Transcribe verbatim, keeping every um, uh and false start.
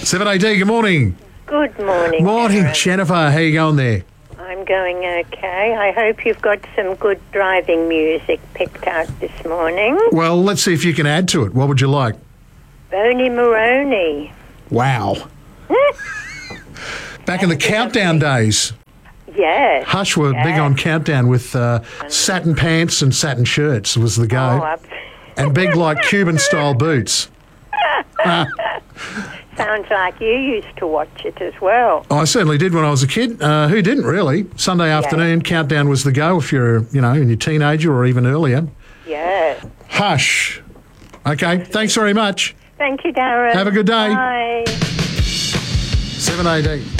seven A D, good morning. Good morning. Morning, Darren. Jennifer. How you going there? I'm going okay. I hope you've got some good driving music picked out this morning. Well, let's see if you can add to it. What would you like? Boney Maroney. Wow. Back in the countdown days, Yes. Hush were yes. big on countdown with uh, satin pants and satin shirts was the go. Oh, up. And big like Cuban-style boots. Sounds like you used to watch it as well. I certainly did when I was a kid. Uh, who didn't, really? Sunday afternoon, countdown was the go if you're, you know, in your teenager or even earlier. Yes. Hush. Okay, thanks very much. Thank you, Darren. Have a good day. Bye. seven A D.